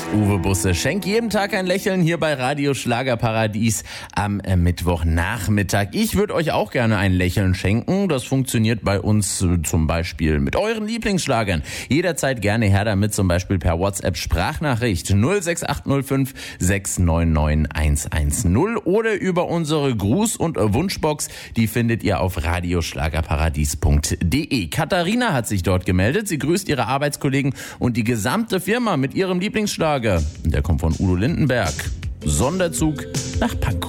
Uwe Busse schenkt jeden Tag ein Lächeln hier bei Radio Schlagerparadies am Mittwochnachmittag. Ich würde euch auch gerne ein Lächeln schenken. Das funktioniert bei uns zum Beispiel mit euren Lieblingsschlagern. Jederzeit gerne her damit, zum Beispiel per WhatsApp-Sprachnachricht 06805 699 110 oder über unsere Gruß- und Wunschbox. Die findet ihr auf radioschlagerparadies.de. Katharina hat sich dort gemeldet. Sie grüßt ihre Arbeitskollegen und die gesamte Firma mit ihrem Lieblingsschlager. Der kommt von Udo Lindenberg. Sonderzug nach Pankow.